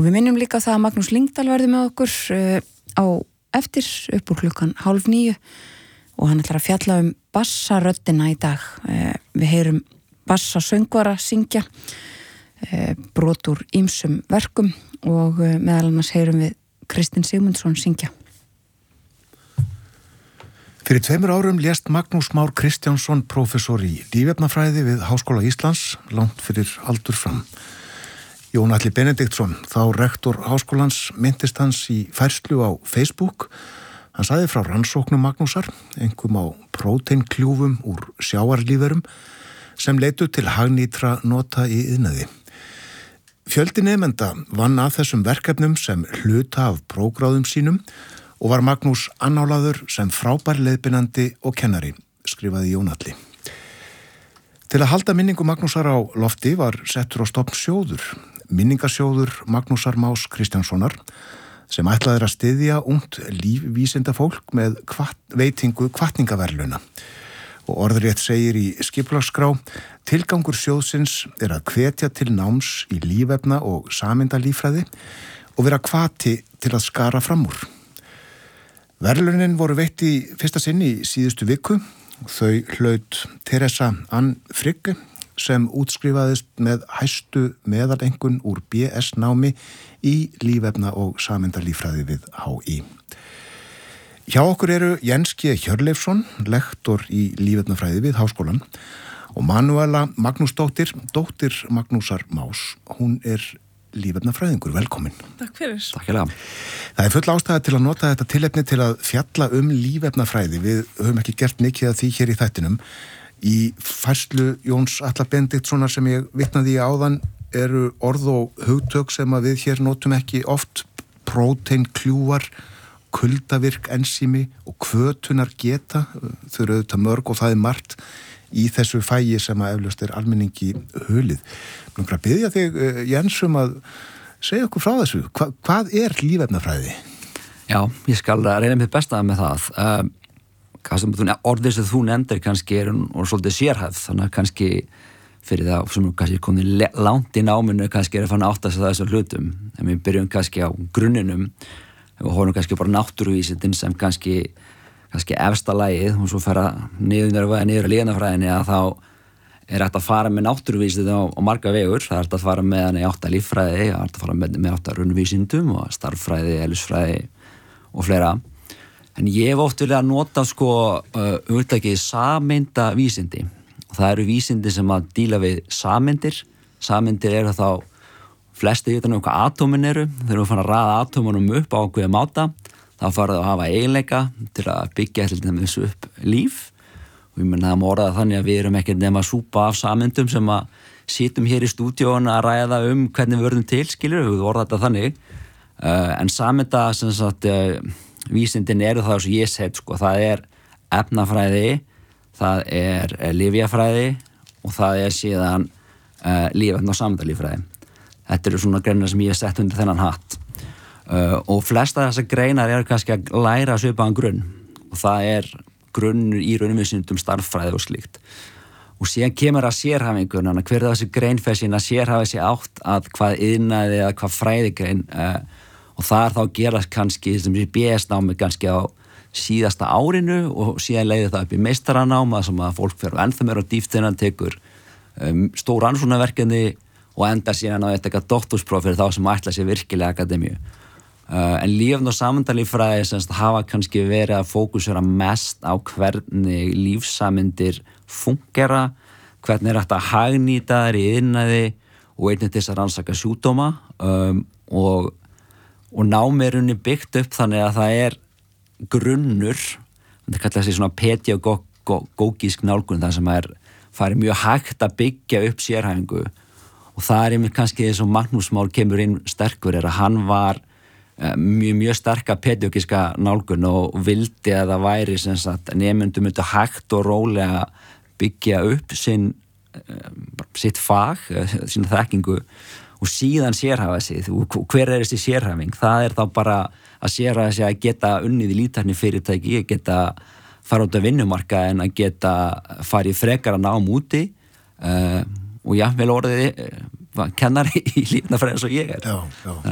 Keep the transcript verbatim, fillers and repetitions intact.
Og við minnum líka það að Magnús Lyngdal verði með okkur uh, á eftir upp úr klukkan hálf níu og hann ætlar að fjalla um bassaröddina í dag. Uh, við heyrum bassasöngvara syngja, uh, brot úr ýmsum verkum og uh, meðal annars heyrum við Kristinn Sigmundsson syngja. Fyrir tveimur árum lést Magnús Már Kristjánsson, prófessor í lífefnafræði við Háskóla Íslands, langt fyrir aldur fram. Jón Atli Benediktsson, þá rektor háskólans, minntist hans í færslu á Facebook. Hann sagði frá rannsóknum Magnúsar, einkum á próteinkljúfum úr sjávarlífverum, sem leitu til hagnýtra nota í iðnaði. Fjöldi nemenda vann að þessum verkefnum sem hluta af prófgráðum sínum og var Magnús annálaður sem frábær leiðbeinandi og kennari, skrifaði Jón Atli. Til að halda minningu Magnúsar á lofti var settur á stofn sjóður, minningasjóður Magnúsar Más Kristjánssonar, sem ætlaði að styðja ungt lífvísindafólk með kvat, veitingu hvatningaverðlauna. Og orðrétt segir í skipulagsskrá, tilgangur sjóðsins er að hvetja til náms í lífefna og sameindalíffræði og vera hvati til að skara fram úr. Verðlaunin voru veitt í fyrsta sinn í síðustu viku. Þau hlaut Teresa Ann Frigge sem útskrifaðist með hæstu meðalengun úr B S námi í lífefna og sameindalíffræði við H I. Hjá okkur eru Jens G. Hjörleifsson, lektor í lífefnafræði við Háskólan og Manuela Magnúsdóttir, dóttir Magnúsar Más. Hún er lífefnafræðingur, velkomin. Takk fyrir. Takk fyrir. Það er full ástæða til að nota þetta tilefni til að fjalla um lífefnafræði. Við höfum ekki gert mikið af því hér í þættinum. Í færslu Jóns Atla Benediktssonar sem ég vitnaði í áðan eru orð og hugtök sem að við hér notum ekki oft, próteinkljúfar, kuldavirk ensími og hvötunar geta, þau eru auðvitað mörg og það er margt í þessu fægi sem að eflaust er almenningi hulið. Mér langar að biðja þig, Jens, um að segja okkur frá þessu. Hva, hvað er lífefnafræði? Já, ég skal reyna mitt besta með það. Uh, orðið sem þú nefndir kannski er og svolítið sérhæfð, þannig að kannski fyrir það sem kannski komið langt í náminu kannski er að fann átt að þessum hlutum. En við byrjum kannski á grunninum og horfum kannski bara náttúruvísindin sem kannski kannski efsta lagið og svo fara niður og niður að lífefnafræðinni að þá er hægt að fara með náttúruvísindin á, á marga vegur. Það er hægt að fara með hann í átta líffræði, það er hægt að fara með, með átta raunvísindum og starffræði, eðlisfræði og fleira. En ég hef oft viljað að nota sko uh, hugtakið sameindavísindi. Það eru vísindi sem að díla við sameindir. Sameindir eru þá flesti utan um hvað atómin eru. Þegar við fann að raða atómunum upp á ákveðið máta, þá farið að hafa eiginleika til að byggja til dæmis upp líf. Og ég menn það má orða þannig að við erum ekkert nema að súpa af sameindum sem að sitjum hér í stúdíónu að ræða um hvernig við verðum til, skilur við orða þetta þannig. Uh, en sameinda sem sagt uh, vísindin eru það sem ég sett, sko, það er efnafræði, það er uh, lyfjafræði og það er síðan uh, lífefna og sameindalíffræði. Þetta eru svona greinar sem ég hef sett undir þennan hatt. Uh, og flesta þessar greinar eru kannski að læra svipaðan grunn og það er grunnur í raunvísindum, starffræði og slíkt. Og síðan kemur að sérhæfingun, hver er þessi grein fyrir sín að sérhæfa sig átt að hvað iðnaði eða hvað fræðigrein uh, og það er þá að gerast kannski sem B S-námi kannski á síðasta árinu og síðan leiði það upp í meistaranáma sem að fólk fer ennþá meira á dýptina, tekur um, stór rannsóknarverkefni og endar síðan á eitthvað doktorspróf fyrir þá sem ætla sér virkilega akademíu. Uh, en lífefna og sameindalíffræði sem hafa kannski verið að fókusera mest á hvernig lífsameindir fúnkera, hvernig er hægt að hagnýta þær í iðnaði og einnig til þess að rannsaka sjúkdóma um, og, og námið er byggt upp þannig að það er grunnur, þetta kallar sig svona pedagógísk nálgun, það sem er farið mjög hægt að byggja upp sérhæfingu og það er einmitt kannski þess að Magnús Már kemur inn sterkur er að hann var mjög, mjög sterka pedagógíska nálgun og vildi að það væri sem sagt nemendum myndu hægt og rólega byggja upp sinn, sitt fag, sína þekkingu og síðan sérhæfa sig. Og hver er þessi sérhæfing? Það er þá bara að sérhæfa sig að geta unnið í líftækni fyrirtæki, að geta fara út á vinnumarka en að geta farið frekar að nám úti uh, og jafnvel orðið uh, kennari í lífnafræði eins og ég er. Já, já.